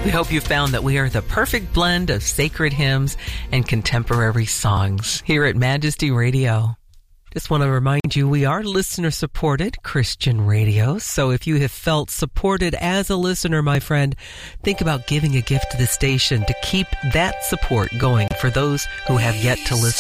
We hope you found that we are the perfect blend of sacred hymns and contemporary songs here at Majesty Radio. Just want to remind you, we are listener-supported Christian radio, so if you have felt supported as a listener, my friend, think about giving a gift to the station to keep that support going for those who have yet to listen.